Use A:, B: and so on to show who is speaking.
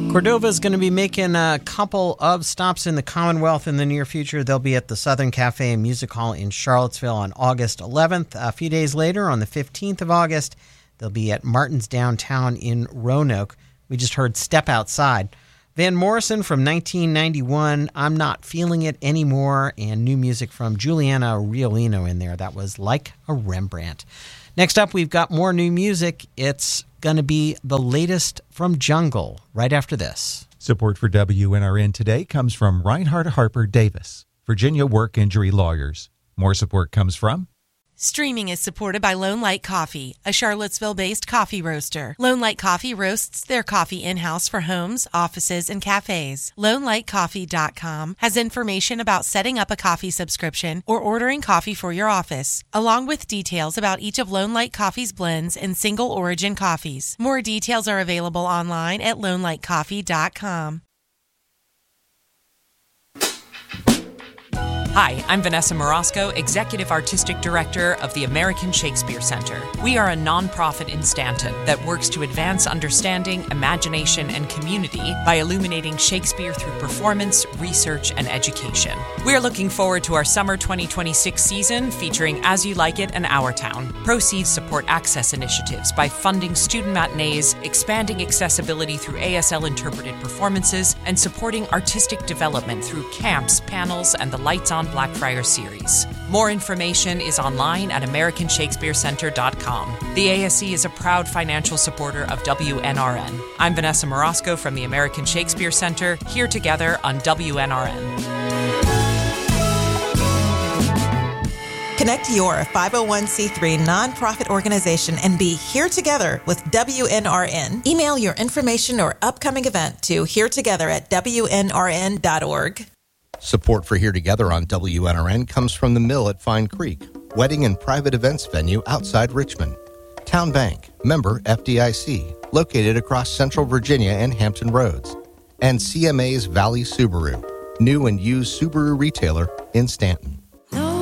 A: Cordova is going to be making a couple of stops in the Commonwealth in the near future. They'll be at the Southern Cafe and Music Hall in Charlottesville on August 11th. A few days later, on the 15th of August, they'll be at Martin's Downtown in Roanoke. We just heard Step Outside. Van Morrison from 1991, I'm Not Feeling It Anymore, and new music from Juliana Riolino in there. That was Like a Rembrandt. Next up, we've got more new music. It's going to be the latest from Jungle right after this.
B: Support for WNRN today comes from Reinhard Harper Davis, Virginia Work Injury Lawyers. More support comes from
C: Streaming is supported by Lone Light Coffee, a Charlottesville-based coffee roaster. Lone Light Coffee roasts their coffee in-house for homes, offices, and cafes. LoneLightCoffee.com has information about setting up a coffee subscription or ordering coffee for your office, along with details about each of Lone Light Coffee's blends and single-origin coffees. More details are available online at LoneLightCoffee.com.
D: Hi, I'm Vanessa Morosco, Executive Artistic Director of the American Shakespeare Center. We are a nonprofit in Stanton that works to advance understanding, imagination, and community by illuminating Shakespeare through performance, research, and education. We're looking forward to our summer 2026 season featuring As You Like It and Our Town. Proceeds support access initiatives by funding student matinees, expanding accessibility through ASL interpreted performances, and supporting artistic development through camps, panels, and the Lights On Blackfriars series. More information is online at AmericanShakespeareCenter.com. The ASC is a proud financial supporter of WNRN. I'm Vanessa Morosco from the American Shakespeare Center, here together on WNRN.
E: Connect your 501c3 nonprofit organization and be here together with WNRN. Email your information or upcoming event to heretogether@WNRN.org.
F: Support for Here Together on WNRN comes from the Mill at Fine Creek, wedding and private events venue outside Richmond. Town Bank, member FDIC, located across Central Virginia and Hampton Roads. And CMA's Valley Subaru, new and used Subaru retailer in Stanton.